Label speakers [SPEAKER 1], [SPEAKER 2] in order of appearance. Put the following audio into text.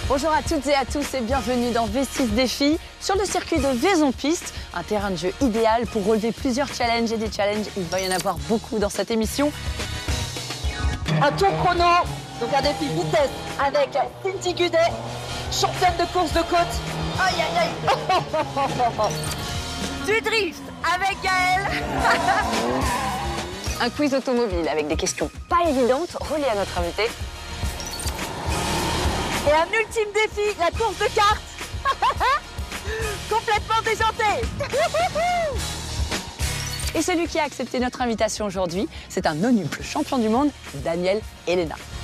[SPEAKER 1] Bonjour à toutes et à tous et bienvenue dans V6 Défi sur le circuit de Vaison-Piste, un terrain de jeu idéal pour relever plusieurs challenges et des challenges. Il va y en avoir beaucoup dans cette émission.
[SPEAKER 2] Un tour chrono, donc un défi vitesse avec Cindy Gudet, championne de course de côte. Aïe aïe aïe. Du drift avec Gaëlle.
[SPEAKER 1] Un quiz automobile avec des questions pas évidentes reliées à notre invité.
[SPEAKER 2] Et un ultime défi, la course de cartes. Complètement déjanté.
[SPEAKER 1] Et celui qui a accepté notre invitation aujourd'hui, c'est un nonnuple champion du monde, Daniel Elena.